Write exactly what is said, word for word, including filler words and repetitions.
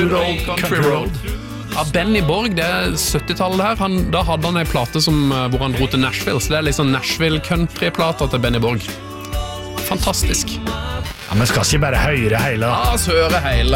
Good Old Country Road. Ja, Benny Borg, det er syttitallet her. Han, da hadde han en plate som, hvor han dro til Nashville, så det er liksom Nashville country-plata til Benny Borg. Fantastisk. Ja, men skal ikke bare høre hele da. Ja, så hører hele.